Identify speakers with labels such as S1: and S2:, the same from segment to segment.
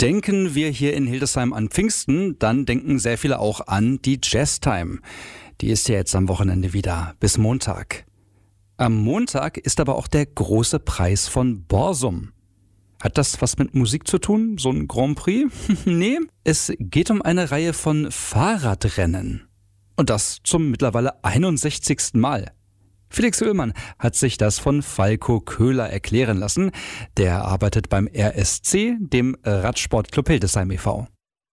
S1: Denken wir hier in Hildesheim an Pfingsten, dann denken sehr viele auch an die Jazztime. Die ist ja jetzt am Wochenende wieder, bis Montag. Am Montag ist aber auch der große Preis von Borsum. Hat das was mit Musik zu tun, so ein Grand Prix? Nee, es geht um eine Reihe von Fahrradrennen. Und das zum mittlerweile 61. Mal. Felix Oehlmann hat sich das von Falco Köhler erklären lassen. Der arbeitet beim RSC, dem Radsportclub Hildesheim e.V.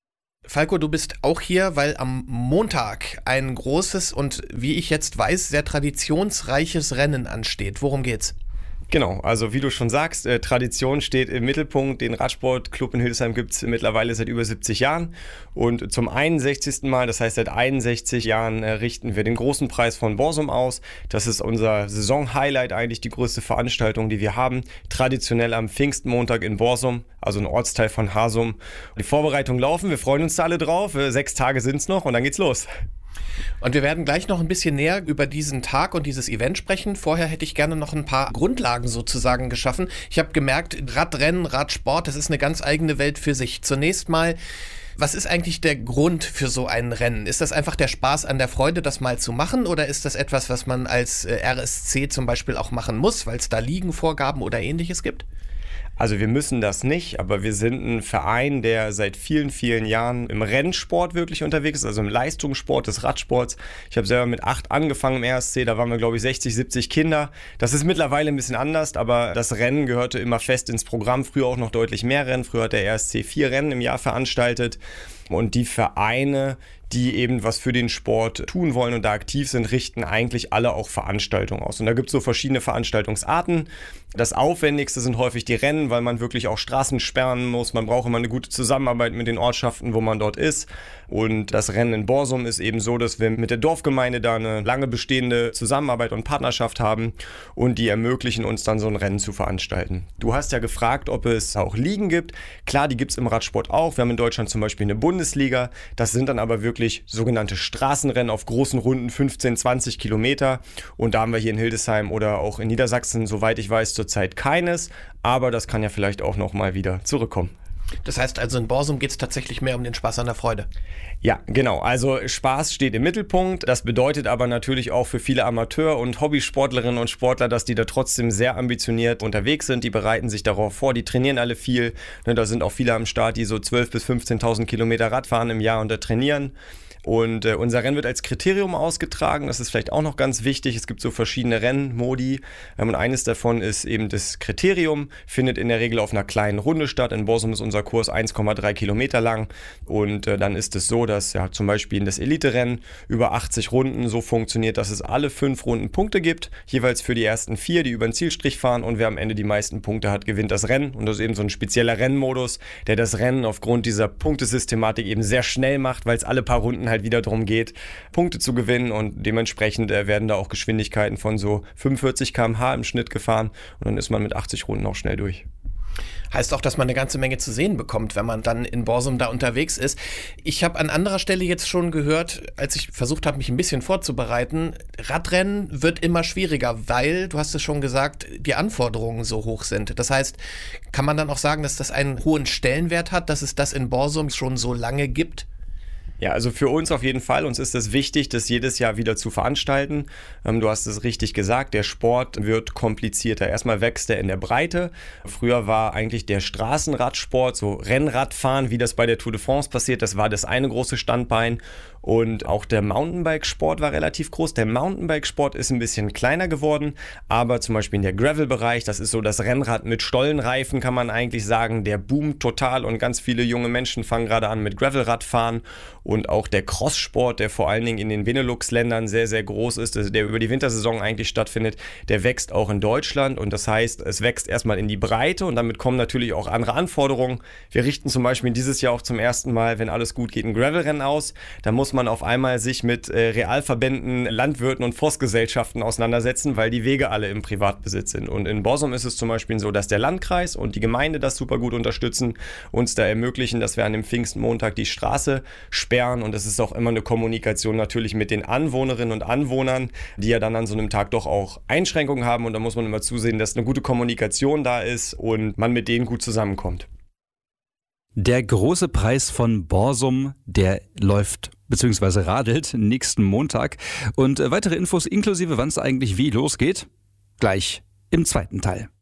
S2: Falco, du bist auch hier, weil am Montag ein großes und, wie ich jetzt weiß, sehr traditionsreiches Rennen ansteht. Worum geht's?
S3: Genau, also wie du schon sagst, Tradition steht im Mittelpunkt. Den Radsportclub in Hildesheim gibt es mittlerweile seit über 70 Jahren. Und zum 61. Mal, das heißt seit 61 Jahren, richten wir den großen Preis von Borsum aus. Das ist unser Saisonhighlight, eigentlich die größte Veranstaltung, die wir haben. Traditionell am Pfingstmontag in Borsum, also ein Ortsteil von Hasum. Die Vorbereitungen laufen, wir freuen uns da alle drauf. 6 Tage sind es noch und dann geht's los.
S2: Und wir werden gleich noch ein bisschen näher über diesen Tag und dieses Event sprechen. Vorher hätte ich gerne noch ein paar Grundlagen sozusagen geschaffen. Ich habe gemerkt, Radrennen, Radsport, das ist eine ganz eigene Welt für sich. Zunächst mal, was ist eigentlich der Grund für so ein Rennen? Ist das einfach der Spaß an der Freude, das mal zu machen? Oder ist das etwas, was man als RSC zum Beispiel auch machen muss, weil es da Ligenvorgaben oder Ähnliches gibt?
S3: Also wir müssen das nicht, aber wir sind ein Verein, der seit vielen, vielen Jahren im Rennsport wirklich unterwegs ist, also im Leistungssport des Radsports. Ich habe selber mit 8 angefangen im RSC, da waren wir glaube ich 60, 70 Kinder. Das ist mittlerweile ein bisschen anders, aber das Rennen gehörte immer fest ins Programm. Früher auch noch deutlich mehr Rennen. Früher hat der RSC 4 Rennen im Jahr veranstaltet. Und die Vereine, die eben was für den Sport tun wollen und da aktiv sind, richten eigentlich alle auch Veranstaltungen aus. Und da gibt es so verschiedene Veranstaltungsarten. Das Aufwendigste sind häufig die Rennen, weil man wirklich auch Straßen sperren muss. Man braucht immer eine gute Zusammenarbeit mit den Ortschaften, wo man dort ist. Und das Rennen in Borsum ist eben so, dass wir mit der Dorfgemeinde da eine lange bestehende Zusammenarbeit und Partnerschaft haben und die ermöglichen uns dann so ein Rennen zu veranstalten. Du hast ja gefragt, ob es auch Ligen gibt. Klar, die gibt es im Radsport auch. Wir haben in Deutschland zum Beispiel eine Bundesliga. Das sind dann aber wirklich sogenannte Straßenrennen auf großen Runden, 15, 20 Kilometer. Und da haben wir hier in Hildesheim oder auch in Niedersachsen, soweit ich weiß, zurzeit keines. Aber das kann ja vielleicht auch noch mal wieder zurückkommen.
S2: Das heißt also, in Borsum geht es tatsächlich mehr um den Spaß an der Freude.
S3: Ja, genau. Also Spaß steht im Mittelpunkt. Das bedeutet aber natürlich auch für viele Amateur- und Hobbysportlerinnen und Sportler, dass die da trotzdem sehr ambitioniert unterwegs sind. Die bereiten sich darauf vor, die trainieren alle viel. Da sind auch viele am Start, die so 12.000 bis 15.000 Kilometer Rad fahren im Jahr und da trainieren. Und unser Rennen wird als Kriterium ausgetragen, das ist vielleicht auch noch ganz wichtig. Es gibt so verschiedene Rennmodi und eines davon ist eben das Kriterium, findet in der Regel auf einer kleinen Runde statt. In Borsum ist unser Kurs 1,3 Kilometer lang und dann ist es so, dass ja zum Beispiel in das Elite-Rennen über 80 Runden so funktioniert, dass es alle 5 Runden Punkte gibt, jeweils für die ersten 4, die über den Zielstrich fahren und wer am Ende die meisten Punkte hat, gewinnt das Rennen. Und das ist eben so ein spezieller Rennmodus, der das Rennen aufgrund dieser Punktesystematik eben sehr schnell macht, weil es alle paar Runden halt wieder darum geht, Punkte zu gewinnen und dementsprechend werden da auch Geschwindigkeiten von so 45 km/h im Schnitt gefahren und dann ist man mit 80 Runden auch schnell durch.
S2: Heißt auch, dass man eine ganze Menge zu sehen bekommt, wenn man dann in Borsum da unterwegs ist. Ich habe an anderer Stelle jetzt schon gehört, als ich versucht habe, mich ein bisschen vorzubereiten, Radrennen wird immer schwieriger, weil, du hast es schon gesagt, die Anforderungen so hoch sind. Das heißt, kann man dann auch sagen, dass das einen hohen Stellenwert hat, dass es das in Borsum schon so lange gibt?
S3: Ja, also für uns auf jeden Fall. Uns ist es wichtig, das jedes Jahr wieder zu veranstalten. Du hast es richtig gesagt, der Sport wird komplizierter. Erstmal wächst er in der Breite. Früher war eigentlich der Straßenradsport, so Rennradfahren, wie das bei der Tour de France passiert, das war das eine große Standbein. Und auch der Mountainbikesport war relativ groß. Der Mountainbikesport ist ein bisschen kleiner geworden, aber zum Beispiel in der Gravel-Bereich, das ist so das Rennrad mit Stollenreifen, kann man eigentlich sagen, der boomt total und ganz viele junge Menschen fangen gerade an mit Gravelradfahren. Und auch der Crosssport, der vor allen Dingen in den Benelux-Ländern sehr, sehr groß ist, der über die Wintersaison eigentlich stattfindet, der wächst auch in Deutschland. Und das heißt, es wächst erstmal in die Breite und damit kommen natürlich auch andere Anforderungen. Wir richten zum Beispiel dieses Jahr auch zum ersten Mal, wenn alles gut geht, ein Gravelrennen aus. Da muss man auf einmal sich mit Realverbänden, Landwirten und Forstgesellschaften auseinandersetzen, weil die Wege alle im Privatbesitz sind. Und in Borsum ist es zum Beispiel so, dass der Landkreis und die Gemeinde das super gut unterstützen, uns da ermöglichen, dass wir an dem Pfingstmontag die Straße sperren. Und es ist auch immer eine Kommunikation natürlich mit den Anwohnerinnen und Anwohnern, die ja dann an so einem Tag doch auch Einschränkungen haben. Und da muss man immer zusehen, dass eine gute Kommunikation da ist und man mit denen gut zusammenkommt.
S1: Der große Preis von Borsum, der läuft bzw. radelt nächsten Montag. Und weitere Infos inklusive wann es eigentlich wie losgeht, gleich im zweiten Teil.